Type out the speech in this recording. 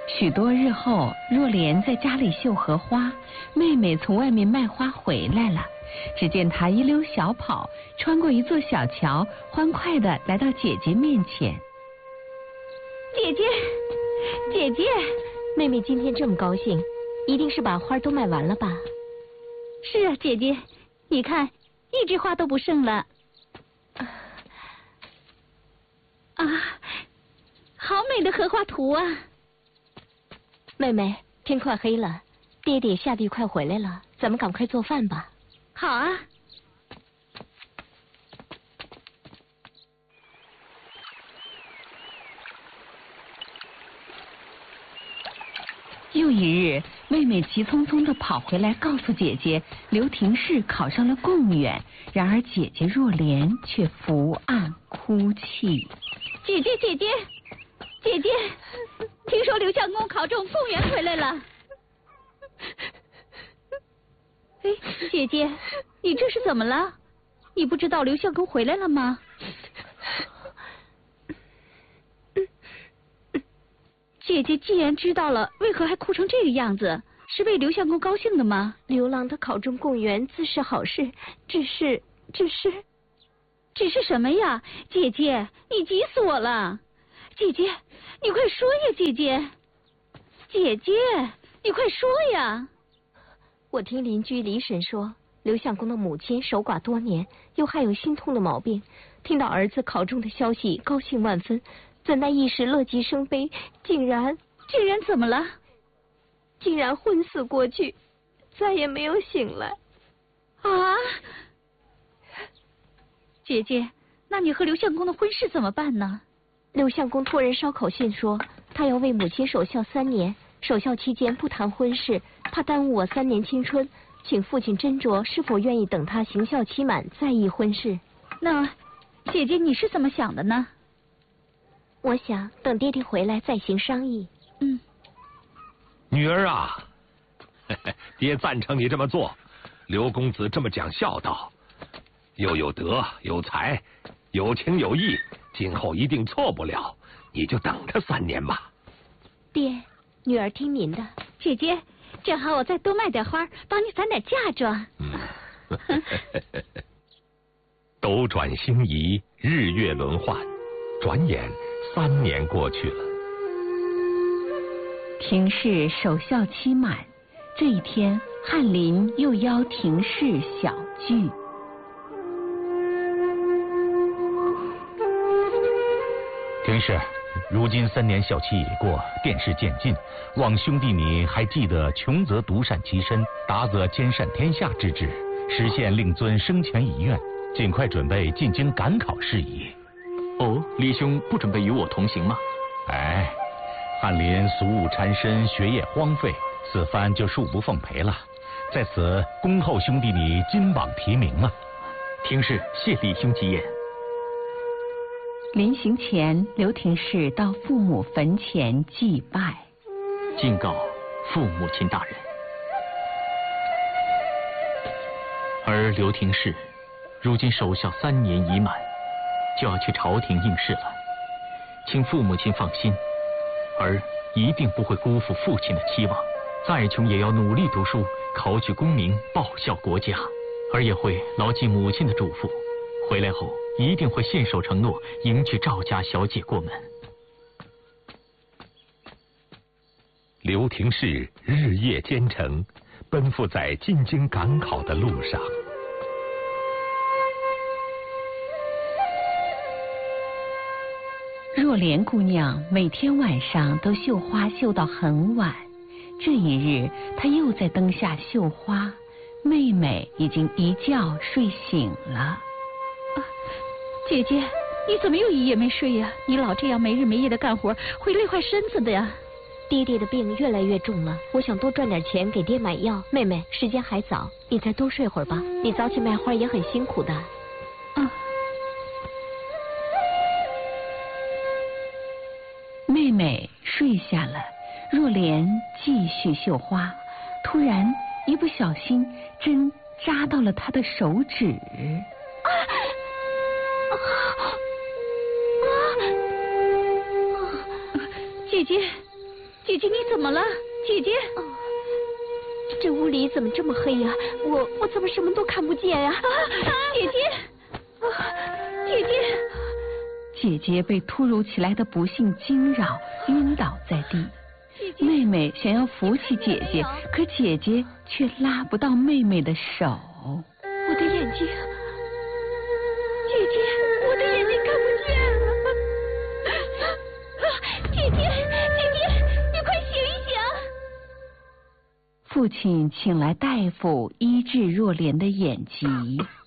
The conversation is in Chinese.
许多日后，若莲在家里绣荷花，妹妹从外面卖花回来了。只见她一溜小跑，穿过一座小桥，欢快地来到姐姐面前。 姐姐，姐姐， 妹妹今天这么高兴，一定是把花都卖完了吧？ 是啊，姐姐，你看，一枝花都不剩了。啊，好美的荷花图啊！ 妹妹，天快黑了，爹爹下地快回来了，咱们赶快做饭吧。 好啊。 又一日，妹妹急匆匆地跑回来，告诉姐姐刘廷士考上了贡院。然而姐姐若莲却伏案哭泣。 姐姐，姐姐，姐姐，听说刘相公考中贡院回来了。哎，姐姐，你这是怎么了？你不知道刘相公回来了吗？姐姐既然知道了，为何还哭成这个样子？是为刘相公高兴的吗？ 刘郎他考中贡院自是好事，只是什么呀？姐姐，你急死我了！姐姐，你快说呀！姐姐，姐姐，你快说呀！ 我听邻居李婶说，刘相公的母亲守寡多年，又害有心痛的毛病，听到儿子考中的消息，高兴万分。怎奈一时乐极生悲，竟然怎么了？ 竟然昏死过去，再也没有醒来。 啊！姐姐，那你和刘相公的婚事怎么办呢？ 刘相公托人捎口信说，他要为母亲守孝3年，守孝期间不谈婚事，怕耽误我3年青春，请父亲斟酌是否愿意等他行孝期满再议婚事。 那姐姐你是怎么想的呢？ 我想等爹爹回来再行商议。 女儿啊，爹赞成你这么做。刘公子这么讲孝道，又有德有才，有情有义，今后一定错不了。你就等着3年吧。 爹，女儿听您的。 姐姐，正好我再多卖点花，帮你攒点嫁妆。 斗转星移，日月轮换，转眼3年过去了。 廷士守孝期满，这一天，翰林又邀廷士小聚。 廷士，如今3年孝期已过，殿试渐近，望兄弟你还记得穷则独善其身，达则兼善天下之志，实现令尊生前遗愿，尽快准备进京赶考事宜。 哦，李兄不准备与我同行吗？ 哎，翰林俗务缠身，学业荒废，此番就恕不奉陪了。在此恭候兄弟你金榜题名啊！ 廷士谢李兄吉言。 临行前，刘廷士到父母坟前祭拜， 敬告父母亲大人。而刘廷士如今守孝3年已满，就要去朝廷应试了，请父母亲放心，儿一定不会辜负父亲的期望，再穷也要努力读书，考取功名，报效国家。儿也会牢记母亲的嘱咐，回来后一定会信守承诺，迎娶赵家小姐过门。 刘廷士日夜兼程，奔赴在进京赶考的路上。 若莲姑娘每天晚上都绣花绣到很晚，这一日她又在灯下绣花，妹妹已经一觉睡醒了。 姐姐，你怎么又一夜没睡呀？你老这样没日没夜的干活，会累坏身子的呀。 爹爹的病越来越重了，我想多赚点钱给爹买药。妹妹，时间还早，你再多睡会儿吧。你早起卖花也很辛苦的。 妹妹睡下了，若莲继续绣花，突然一不小心针扎到了她的手指。 姐姐， 姐姐你怎么了？姐姐， 这屋里怎么这么黑呀？我怎么什么都看不见呀？ 姐姐，姐姐， 姐姐被突如其来的不幸惊扰，晕倒在地。妹妹想要扶起姐姐，可姐姐却拉不到妹妹的手。 我的眼睛，姐姐，我的眼睛看不见了。 姐姐，姐姐，你快醒一醒！ 父亲请来大夫医治若莲的眼疾。